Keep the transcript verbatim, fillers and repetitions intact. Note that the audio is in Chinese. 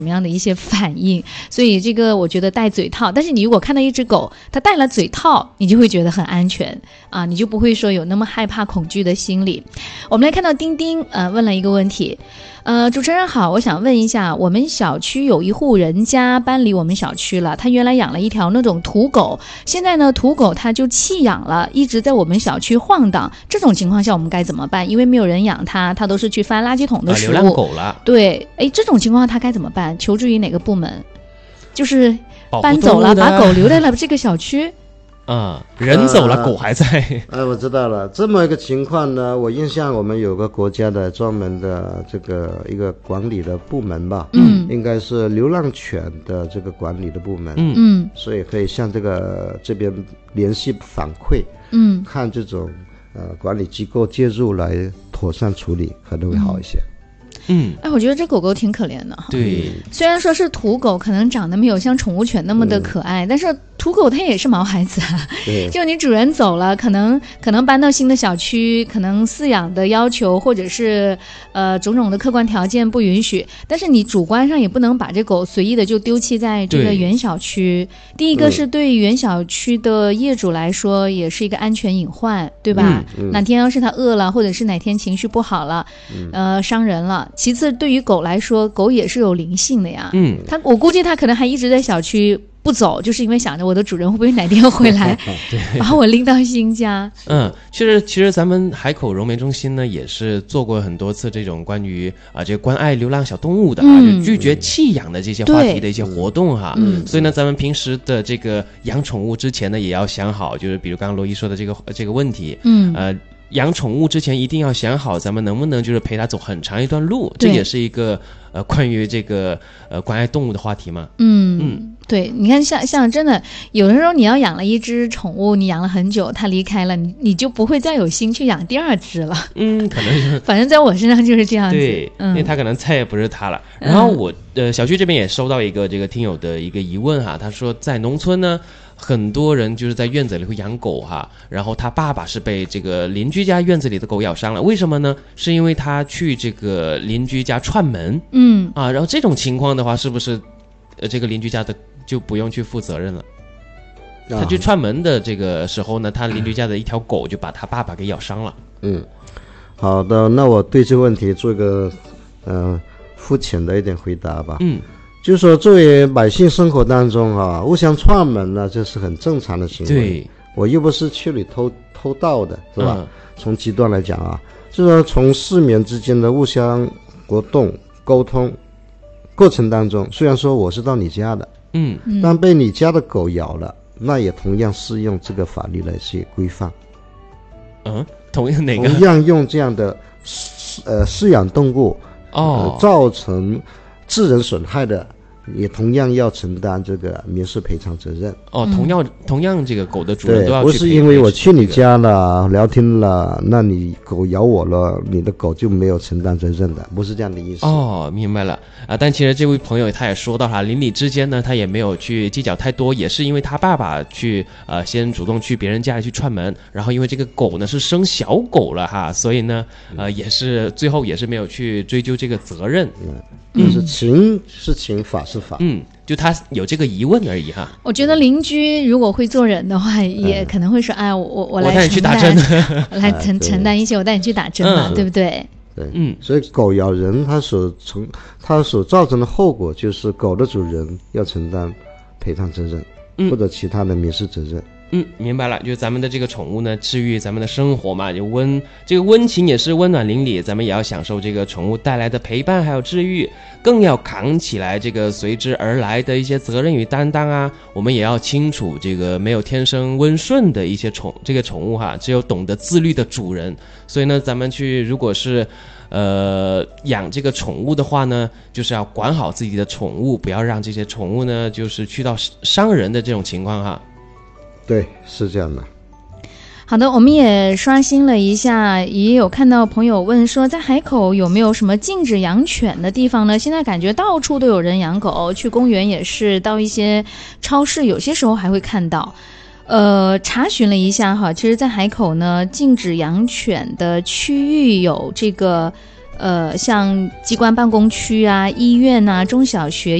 什么样的一些反应，所以这个我觉得戴嘴套，但是你如果看到一只狗它戴了嘴套，你就会觉得很安全啊，你就不会说有那么害怕恐惧的心理。我们来看到丁丁呃问了一个问题，呃主持人好，我想问一下，我们小区有一户人家搬离我们小区了，他原来养了一条那种土狗，现在呢土狗它就弃养了，一直在我们小区晃荡，这种情况下我们该怎么办？因为没有人养它，它都是去翻垃圾桶的食物， 啊、流浪狗了。 对，哎，这种情况它该怎么办？求助于哪个部门？就是搬走了，把狗留在了这个小区。 啊、嗯，人走了，呃、狗还在。 哎，我知道了，这么一个情况呢，我印象我们有个国家的专门的这个一个管理的部门吧， 嗯， 应该是流浪犬的这个管理的部门， 嗯嗯， 所以可以向这个这边联系反馈， 嗯， 看这种呃管理机构介入来妥善处理，可能会好一些。 嗯， 哎，我觉得这狗狗挺可怜的哈。 对， 虽然说是土狗，可能长得没有像宠物犬那么的可爱，嗯、但是土狗它也是毛孩子啊。就你主人走了，可能可能搬到新的小区，可能饲养的要求或者是呃种种的客观条件不允许，但是你主观上也不能把这狗随意的就丢弃在这个原小区。第一个是对原小区的业主来说，也是一个安全隐患，对吧？ 嗯嗯、 哪天要是它饿了，或者是哪天情绪不好了， 嗯、 呃伤人了。其次，对于狗来说，狗也是有灵性的呀。 嗯， 它我估计它可能还一直在小区不走，就是因为想着我的主人会不会哪天回来，把我拎到新家。 嗯，其实其实咱们海口融媒中心呢，也是做过很多次这种关于啊、呃、这个关爱流浪小动物的啊， 嗯、 就拒绝弃养的这些话题的一些活动哈。 嗯， 所以呢，咱们平时的这个养宠物之前呢，也要想好，就是比如刚刚罗伊说的这个这个问题， 嗯呃。养宠物之前一定要想好，咱们能不能就是陪它走很长一段路，这也是一个呃关于这个呃关爱动物的话题嘛。 嗯嗯， 对，你看像像真的有的时候你要养了一只宠物，你养了很久，它离开了，你你就不会再有心去养第二只了。 嗯，可能是。 反正在我身上就是这样子。 对， 嗯、 因为它可能再也不是它了。然后我呃小区这边也收到一个这个听友的一个疑问哈，他说在农村呢。很多人就是在院子里会养狗哈，然后他爸爸是被这个邻居家院子里的狗咬伤了，为什么呢？是因为他去这个邻居家串门， 嗯啊，然后这种情况的话，是不是呃这个邻居家的就不用去负责任了？他去串门的这个时候呢，他邻居家的一条狗就把他爸爸给咬伤了。 嗯，好的，那我对这个问题做一个呃肤浅的一点回答吧。 嗯。 就是说，作为百姓生活当中啊，互相串门呢，这是很正常的行为。 对， 我又不是去里偷偷盗的，是吧？ 嗯、 从极端来讲啊，就是说从市民之间的互相活动、沟通过程当中，虽然说我是到你家的， 嗯， 但被你家的狗咬了，那也同样适用这个法律来去规范。 嗯，同样哪个？ 同样用这样的呃饲养动物哦、 呃、造成致人损害的，也同样要承担这个民事赔偿责任。 哦，同样、嗯、同样这个狗的主人都要去赔。 对，不是因为我去你家了、聊天了，那你狗咬我了，你的狗就没有承担责任的，不是这样的意思。 哦，明白了啊。但其实这位朋友他也说到哈，邻里之间呢，他也没有去计较太多，也是因为他爸爸去呃先主动去别人家里去串门，然后因为这个狗呢是生小狗了哈，所以呢呃也是最后也是没有去追究这个责任。 嗯，就是情是情，法是法。 嗯，就他有这个疑问而已哈。 我觉得邻居如果会做人的话，也可能会说，哎，我我我来承担，我来承承担一些，我带你去打针嘛， 嗯、 对不对？ 对， 嗯， 所以狗咬人，它所从它所造成的后果就是狗的主人要承担赔偿责任， 嗯、 或者其他的民事责任。 嗯，明白了，就咱们的这个宠物呢，治愈咱们的生活嘛，就温这个温情也是温暖邻里，咱们也要享受这个宠物带来的陪伴还有治愈，更要扛起来这个随之而来的一些责任与担当啊。我们也要清楚，这个没有天生温顺的一些宠这个宠物哈，只有懂得自律的主人。所以呢，咱们去如果是呃养这个宠物的话呢，就是要管好自己的宠物，不要让这些宠物呢就是去到伤人的这种情况哈。 对，是这样的。 好的，我们也刷新了一下，也有看到朋友问说，在海口有没有什么禁止养犬的地方呢？现在感觉到处都有人养狗，去公园也是，到一些超市有些时候还会看到。呃，查询了一下哈，其实在海口呢，禁止养犬的区域有这个呃，像机关办公区啊、医院啊、中小学。